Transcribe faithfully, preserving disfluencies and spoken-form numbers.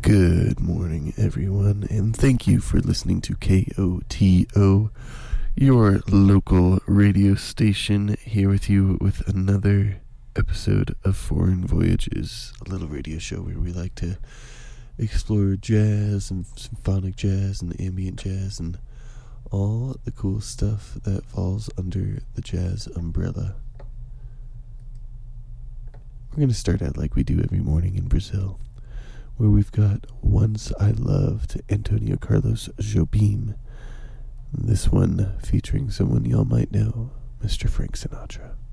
Good morning, everyone, and thank you for listening to K O T O, your local radio station, here with you with another episode of Foreign Voyages, a little radio show where we like to explore jazz and symphonic jazz and ambient jazz and all the cool stuff that falls under the jazz umbrella. We're going to start out like we do every morning in Brazil, where we've got Once I Loved, Antonio Carlos Jobim. This one featuring someone y'all might know, Mister Frank Sinatra.